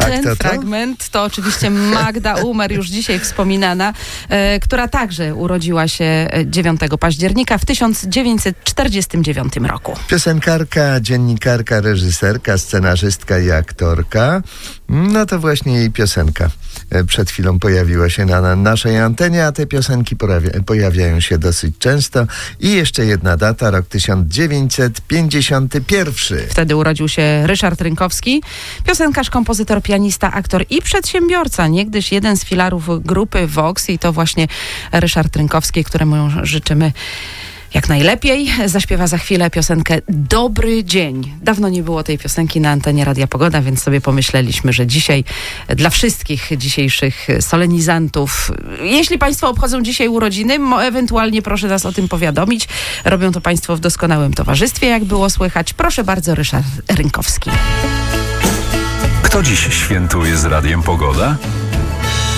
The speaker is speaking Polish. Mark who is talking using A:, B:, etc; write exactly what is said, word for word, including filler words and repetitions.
A: ten
B: to, to?
A: fragment to oczywiście Magda Umer, już dzisiaj wspominana, e, która także urodziła się dziewiątego października w tysiąc dziewięćset czterdziestym dziewiątym roku.
B: Piosenkarka, dziennikarka, reżyserka, scenarzystka i aktorka. No to właśnie jej piosenka przed chwilą pojawiła się na, na naszej antenie, a te piosenki porawia, pojawiają się dosyć często. I jeszcze jedna data, rok tysiąc dziewięćset pięćdziesiąty pierwszy.
A: Wtedy urodził się Ryszard Rynkowski, piosenkarz, kompozytor, pianista, aktor i przedsiębiorca. Niegdyś jeden z filarów grupy Vox i to właśnie Ryszard Rynkowski, któremu życzymy jak najlepiej. Zaśpiewa za chwilę piosenkę Dobry Dzień. Dawno nie było tej piosenki na antenie Radia Pogoda, więc sobie pomyśleliśmy, że dzisiaj dla wszystkich dzisiejszych solenizantów, jeśli Państwo obchodzą dzisiaj urodziny, ewentualnie proszę nas o tym powiadomić. Robią to Państwo w doskonałym towarzystwie, jak było słychać. Proszę bardzo, Ryszard Rynkowski.
C: Kto dziś świętuje z Radiem Pogoda?